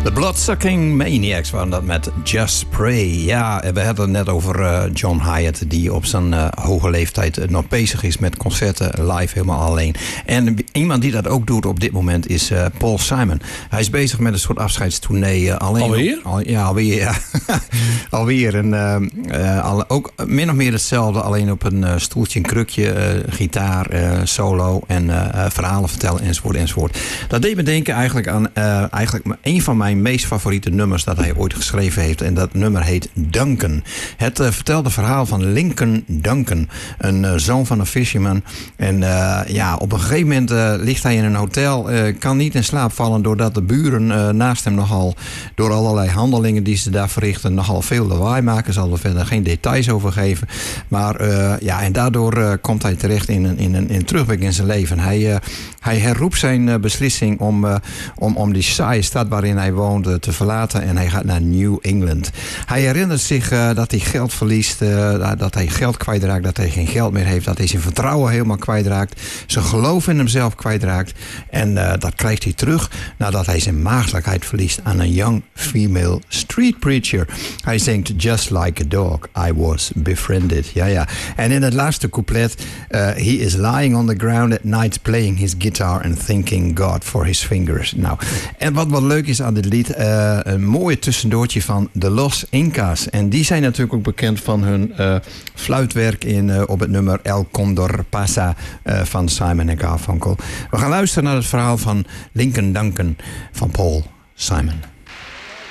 De Bloodsucking Maniacs waren dat met Just Pray. Ja, we hadden het net over John Hiatt, die op zijn hoge leeftijd nog bezig is met concerten live helemaal alleen. En iemand die dat ook doet op dit moment is Paul Simon. Hij is bezig met een soort afscheidstournee. Alweer? Alweer, ja. Alweer. En, ook min of meer hetzelfde, alleen op een stoeltje, een krukje, gitaar, solo en verhalen vertellen enzovoort. Dat deed me denken eigenlijk aan een van mijn meest favoriete nummers dat hij ooit geschreven heeft. En dat nummer heet Duncan. Het vertelde verhaal van Lincoln Duncan. Een zoon van een fisherman. En op een gegeven moment ligt hij in een hotel. Kan niet in slaap vallen doordat de buren naast hem nogal door allerlei handelingen die ze daar verrichten nogal veel lawaai maken. Zal er verder geen details over geven. Maar en daardoor komt hij terecht in een terugblik in zijn leven. Hij herroept zijn beslissing om die saaie stad waarin hij woonde te verlaten en hij gaat naar New England. Hij herinnert zich dat hij geld verliest, dat hij geld kwijtraakt, dat hij geen geld meer heeft, dat hij zijn vertrouwen helemaal kwijtraakt, zijn geloof in hemzelf kwijtraakt en dat krijgt hij terug nadat hij zijn maagdelijkheid verliest aan een young female street preacher. Hij zingt Just like a dog, I was befriended. Ja. En in het laatste couplet, he is lying on the ground at night playing his guitar and thanking God for his fingers. Nou, en wat leuk is aan dit lied, een mooie tussendoortje van de Los Incas. En die zijn natuurlijk ook bekend van hun fluitwerk op het nummer El Condor Pasa van Simon & Garfunkel. We gaan luisteren naar het verhaal van Lincoln Duncan van Paul Simon.